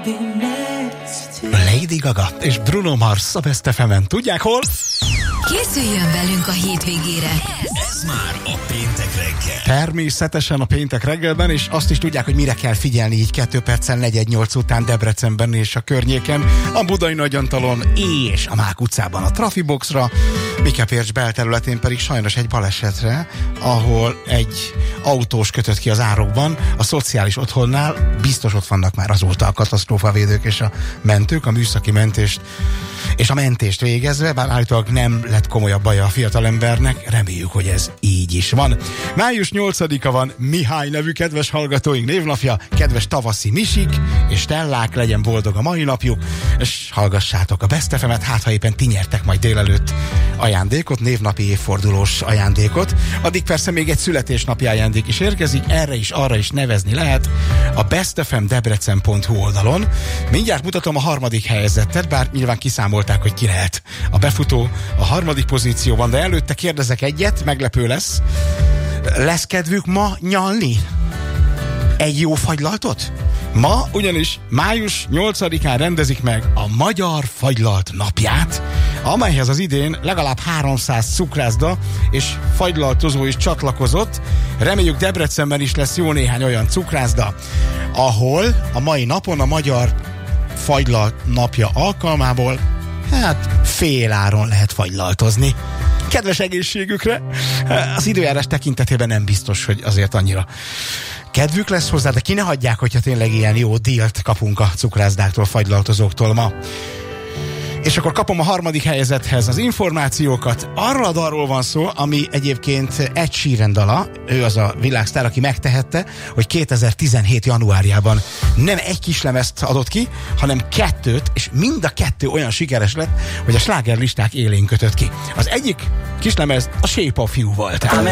Lady Gaga és Bruno Mars a Best FM-en. Tudják hol? Készüljön velünk a hétvégére. Ez már a péntek reggel. Természetesen a péntek reggelben, és azt is tudják, hogy mire kell figyelni így 2 perccel 4:08 után Debrecenben és a környéken, a Budai Nagyantalon és a Mák utcában a Trafiboxra, Mikepércs belterületén pedig sajnos egy balesetre, ahol egy autós kötött ki az árokban, a szociális otthonnál. Biztos ott vannak már azóta a katasztrófavédők és a mentők, a műszaki mentést és a mentést végezve, bár állítólag nem lett komolyabb baja a fiatalembernek, reméljük, hogy ez így is van. Május 8-a van, Mihály nevű kedves hallgatóink névnapja, kedves tavaszi misik és Stellák, legyen boldog a mai napjuk, és hallgassátok a Best FM-et, hát ha éppen ti nyertek majd délelőtt ajándékot, névnapi évfordulós ajándékot, addig persze még egy születésnapi ajándék is érkezik, erre is, arra is nevezni lehet a bestfmdebrecen.hu oldalon. Mindjárt mutatom a harmadik helyezettet, bár nyilván kiszámolták, hogy ki lehet a befutó a harmadik pozícióban, de előtte kérdezek egyet, meglepő lesz. Lesz kedvük ma nyalni egy jó fagylaltot? Ma ugyanis május 8-án rendezik meg a Magyar Fagylalt napját, amelyhez az idén legalább 300 cukrászda és fagylaltozó is csatlakozott. Reméljük Debrecenben is lesz jó néhány olyan cukrászda, ahol a mai napon a Magyar Fagylalt napja alkalmából féláron lehet fagylaltozni. Kedves egészségükre! Az időjárás tekintetében nem biztos, hogy azért annyira kedvük lesz hozzá, de ki ne hagyják, hogyha tényleg ilyen jó dílt kapunk a cukrászdáktól, fagylaltozóktól ma. És akkor kapom a harmadik helyezethez az információkat. Arról a dalról van szó, ami egyébként Ed Sheeran dala, ő az a világsztár, aki megtehette, hogy 2017. januárjában nem egy kislemezt adott ki, hanem 2, és mind a 2 olyan sikeres lett, hogy a slágerlisták élén kötött ki. Az egyik kislemez a Shape of You volt.